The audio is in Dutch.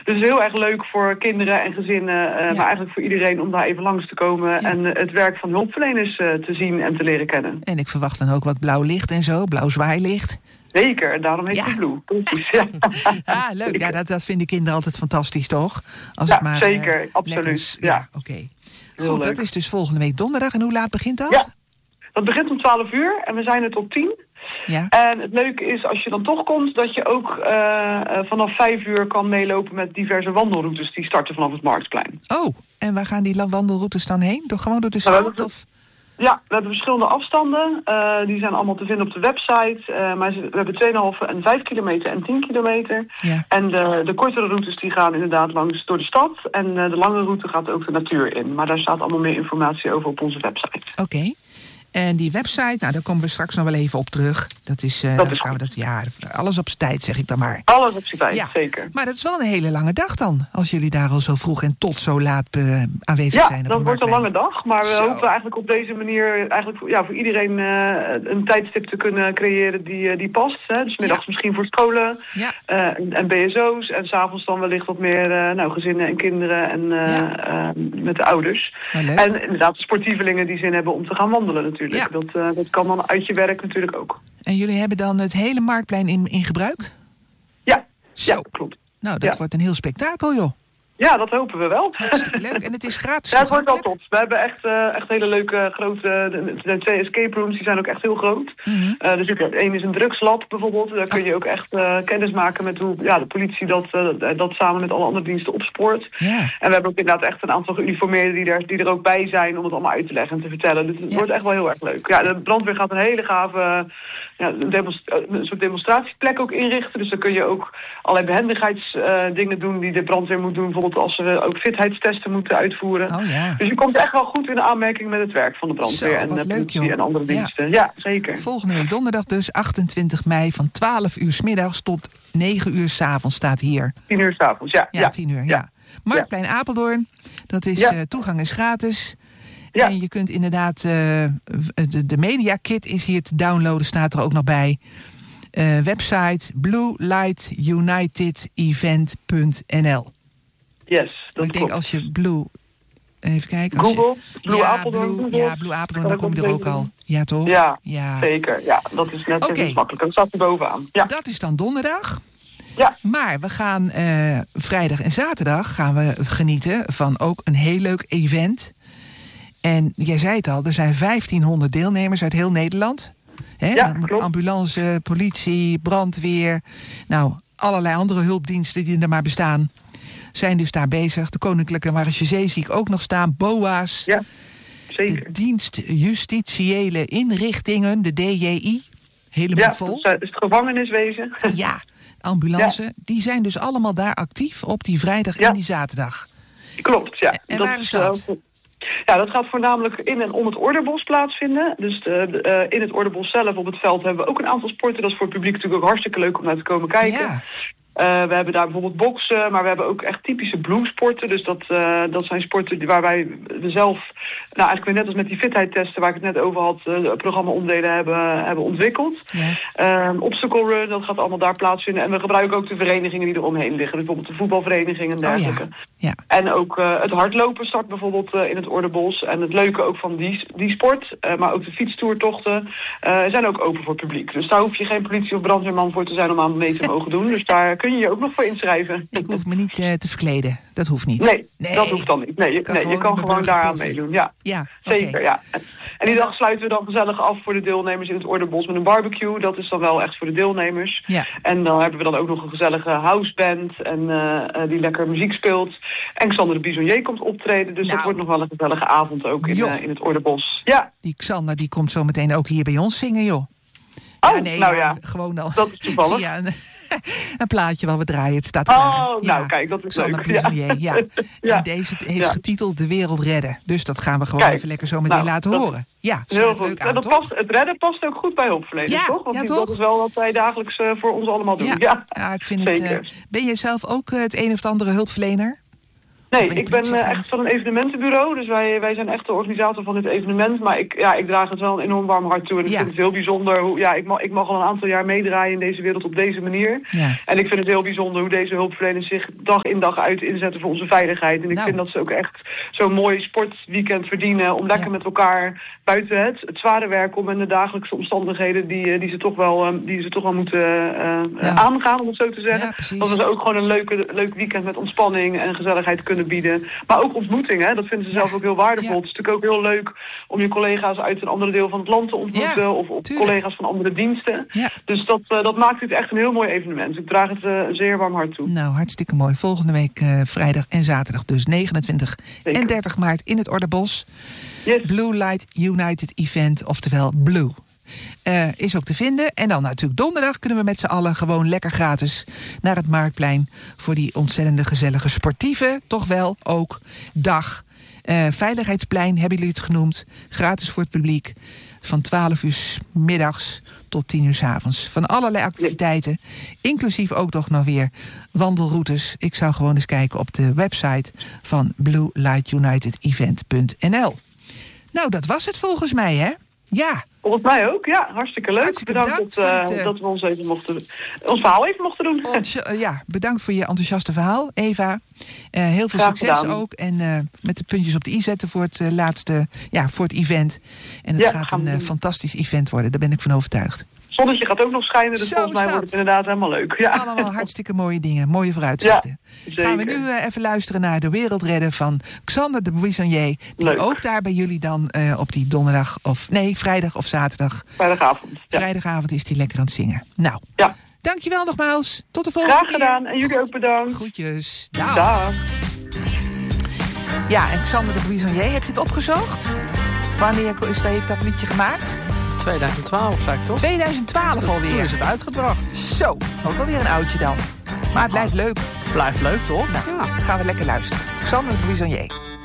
Dus heel erg leuk voor kinderen en gezinnen, maar eigenlijk voor iedereen om daar even langs te komen en het werk van hulpverleners te zien en te leren kennen. En ik verwacht dan ook wat blauw licht en zo, blauw zwaailicht. Zeker, daarom heet het Blue. Leuk. Ja, dat vinden kinderen altijd fantastisch, toch? Als het maar, zeker, absoluut. Lekkers, oké. Goed, dat is dus volgende week donderdag. En hoe laat begint dat? Ja, dat begint om 12:00 en we zijn er tot 10. Ja. En het leuke is, als je dan toch komt, dat je ook vanaf 5:00 kan meelopen met diverse wandelroutes die starten vanaf het Marktplein. Oh, en waar gaan die wandelroutes dan heen? Gewoon door de stad? Ja, we hebben verschillende afstanden. Die zijn allemaal te vinden op de website. Maar we hebben 2,5 en 5 kilometer en 10 kilometer. Ja. En de kortere routes die gaan inderdaad langs door de stad. En de lange route gaat ook de natuur in. Maar daar staat allemaal meer informatie over op onze website. Oké. En die website, nou, daar komen we straks nog wel even op terug. Dat is alles op z'n tijd, zeg ik dan maar. Alles op z'n tijd, zeker. Maar dat is wel een hele lange dag dan, als jullie daar al zo vroeg en tot zo laat aanwezig zijn. Ja, dat wordt een lange dag, maar we hopen eigenlijk op deze manier voor iedereen een tijdstip te kunnen creëren die past. Hè. Dus middags misschien voor scholen en BSO's en 's avonds dan wellicht wat meer gezinnen en kinderen en met de ouders. En inderdaad sportievelingen die zin hebben om te gaan wandelen natuurlijk. Ja. Dat kan dan uit je werk natuurlijk ook. En jullie hebben dan het hele Marktplein in gebruik? Ja, klopt. Nou, dat wordt een heel spektakel, joh. Ja, dat hopen we wel. Hartstikke leuk. En het is gratis. Ja, het wordt wel top. We hebben echt hele leuke grote... De 2 escape rooms, die zijn ook echt heel groot. Mm-hmm. Dus één is een drugslab bijvoorbeeld. Daar kun je ook echt kennis maken met hoe de politie dat samen met alle andere diensten opspoort. Ja. En we hebben ook inderdaad echt een aantal geuniformeerden die er ook bij zijn om het allemaal uit te leggen en te vertellen. Dus het wordt echt wel heel erg leuk. Ja, de brandweer gaat een hele gave een soort demonstratieplek ook inrichten. Dus dan kun je ook allerlei behendigheidsdingen doen die de brandweer moet doen. Bijvoorbeeld als ze ook fitheidstesten moeten uitvoeren. Oh, ja. Dus je komt echt wel goed in de aanmerking met het werk van de brandweer en de politie en andere diensten. Ja, zeker. Volgende week donderdag dus, 28 mei van 12:00 's middags tot 9:00 's avonds staat hier. 10:00 's avonds, ja. Ja, 10:00, ja. Marktplein Apeldoorn, dat is toegang is gratis. Ja. En je kunt inderdaad, de media kit is hier te downloaden, staat er ook nog bij. Website bluelightunitedevent.nl. Yes, dat ik denk als je Blue... Even kijken. Google, Blue Apeldoorn. Blue Apeldoorn, dan kom je er ook al. Ja, toch? Ja, zeker. Ja, dat is net makkelijk. Dat staat er bovenaan. Ja. Dat is dan donderdag. Ja. Maar we gaan vrijdag en zaterdag gaan we genieten van ook een heel leuk event. En jij zei het al, er zijn 1500 deelnemers uit heel Nederland. Ambulance, politie, brandweer. Nou, allerlei andere hulpdiensten die er maar bestaan. Zijn dus daar bezig. De Koninklijke Marechaussee zie ik ook nog staan. BOA's. Ja, zeker. De Dienst Justitiële Inrichtingen, de DJI. Helemaal vol. Ja, dus het gevangeniswezen. Ja, ambulance. Ja. Die zijn dus allemaal daar actief op die vrijdag en die zaterdag. Klopt, ja. En waar is dat? Ja, dat gaat voornamelijk in en om het Orderbos plaatsvinden. Dus in het Orderbos zelf op het veld hebben we ook een aantal sporten. Dat is voor het publiek natuurlijk ook hartstikke leuk om naar te komen kijken. Ja. We hebben daar bijvoorbeeld boksen, maar we hebben ook echt typische bloemsporten. Dus dat zijn sporten waarbij we zelf, eigenlijk weer net als met die fitheidtesten waar ik het net over had, programma-onderdelen hebben ontwikkeld. Ja. Obstacle run, dat gaat allemaal daar plaatsvinden. En we gebruiken ook de verenigingen die er omheen liggen. Dus bijvoorbeeld de voetbalvereniging en dergelijke. Oh ja. Ja. En ook het hardlopen start bijvoorbeeld in het Orderbos. En het leuke ook van die sport, maar ook de fietstoertochten, zijn ook open voor het publiek. Dus daar hoef je geen politie of brandweerman voor te zijn om aan mee te mogen doen. Dus daar kun je je ook nog voor inschrijven. Ik hoef me niet te verkleden. Dat hoeft niet. Nee, dat hoeft dan niet. Je kan gewoon daaraan meedoen. Ja, zeker. Okay. Ja. En die dag sluiten we dan gezellig af voor de deelnemers in het Orderbos met een barbecue. Dat is dan wel echt voor de deelnemers. Ja. En dan hebben we dan ook nog een gezellige houseband en die lekker muziek speelt. En Xander de Bisonnier komt optreden. Dus dat wordt nog wel een gezellige avond ook in het Orderbos. Ja. Die Xander die komt zo meteen ook hier bij ons zingen, joh. Gewoon dan. Dat is toevallig. Via een plaatje wat we draaien. Het staat klaar. Kijk, dat is Xander leuk. Ja. En deze heeft getiteld De Wereld Redden. Dus dat gaan we gewoon even lekker zo meteen laten horen. Ja, heel goed. En het redden past ook goed bij hulpverleners, toch? Want toch? Dat is wel wat wij dagelijks voor ons allemaal doen. Ja, ik vind het... Ben jij zelf ook het een of andere hulpverlener? Nee, ik ben echt van een evenementenbureau. Dus wij zijn echt de organisator van dit evenement. Maar ik draag het wel een enorm warm hart toe. En ik vind het heel bijzonder hoe... Ja, ik mag al een aantal jaar meedraaien in deze wereld op deze manier. Ja. En ik vind het heel bijzonder hoe deze hulpverleners zich dag in dag uit inzetten voor onze veiligheid. En ik vind dat ze ook echt zo'n mooi sportweekend verdienen. Om lekker met elkaar buiten het zware werk om en de dagelijkse omstandigheden die ze toch wel moeten aangaan, om het zo te zeggen. Ja, dat we ze ook gewoon een leuk weekend met ontspanning en gezelligheid kunnen bieden. Maar ook ontmoetingen, dat vinden ze zelf ook heel waardevol. Het is natuurlijk ook heel leuk om je collega's uit een andere deel van het land te ontmoeten. Of collega's van andere diensten. Ja. Dus dat maakt het echt een heel mooi evenement. Ik draag het een zeer warm hart toe. Nou, hartstikke mooi. Volgende week vrijdag en zaterdag dus 29 en 30 maart in het Orderbos. Yes. Blue Light United Event, oftewel Blue. Is ook te vinden. En dan natuurlijk donderdag kunnen we met z'n allen gewoon lekker gratis naar het Marktplein voor die ontzettende gezellige sportieve, toch wel ook, dag. Veiligheidsplein hebben jullie het genoemd. Gratis voor het publiek. Van 12 uur 's middags tot 10 uur 's avonds. Van allerlei activiteiten. Inclusief ook nog weer wandelroutes. Ik zou gewoon eens kijken op de website van bluelightunitedevent.nl. Nou, dat was het volgens mij, hè? Ja. Volgens mij ook, ja. Hartstikke leuk. Hartstikke bedankt dat we ons verhaal even mochten doen. Bedankt voor je enthousiaste verhaal, Eva. Heel veel succes ook. En met de puntjes op de i zetten voor het voor het event. En het gaat een fantastisch event worden. Daar ben ik van overtuigd. Zonnetje gaat ook nog schijnen, dus volgens mij wordt het inderdaad helemaal leuk. Ja. Allemaal hartstikke mooie dingen, mooie vooruitzichten. Ja, gaan we nu even luisteren naar De Wereld Redden van Xander de Buissonnier. Die ook daar bij jullie dan op die vrijdag of zaterdag. Vrijdagavond. Ja. Vrijdagavond is die lekker aan het zingen. Nou, dankjewel nogmaals. Tot de volgende keer. Graag gedaan en jullie ook bedankt. Groetjes. Dag. Ja, en Xander de Buissonnier, heb je het opgezocht? Wanneer heeft dat liedje gemaakt? 2012, zei ik toch? 2012 alweer. Toen is het uitgebracht. Zo, ook wel weer een oudje dan. Maar het blijft leuk. Blijft leuk, toch? Nou, gaan we lekker luisteren. Xander de Buissonnier.